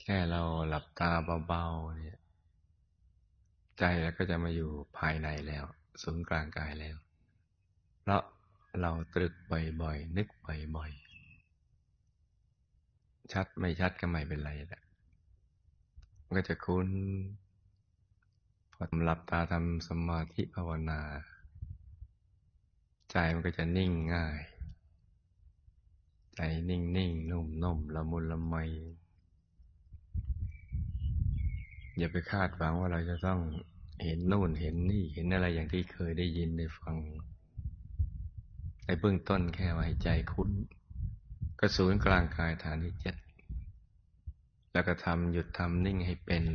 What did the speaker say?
แค่เราหลับตาเบาๆเนี่ยใจเราก็จะมาอยู่ภายในแล้วศูนย์กลางกายแล้วเพราะเราตรึกบ่อยๆนึกบ่อยๆชัดไม่ชัดก็ไม่เป็นไรแหละมันก็จะคุ้นพอหลับตาทำสมาธิภาวนาใจมันก็จะนิ่งง่ายใจนิ่งๆนุ่มๆละมุนละไมอย่าไปคาดหวังว่าเราจะต้องเห็นนู่นเห็นนี่เห็นอะไรอย่างที่เคยได้ยินได้ฟังในเบื้องต้นแค่ว่าให้ใจคุ้นก็ศูนย์กลางกายฐานที่ 7แล้วก็ทำหยุดทำนิ่งให้เป็น